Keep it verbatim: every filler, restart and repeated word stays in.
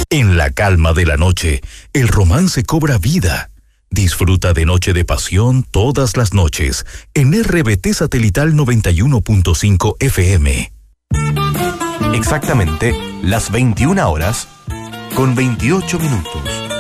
En la calma de la noche, el romance cobra vida. Disfruta de Noche de Pasión todas las noches en R B T Satelital noventa y uno punto cinco F M. Exactamente las veintiuna horas con veintiocho minutos.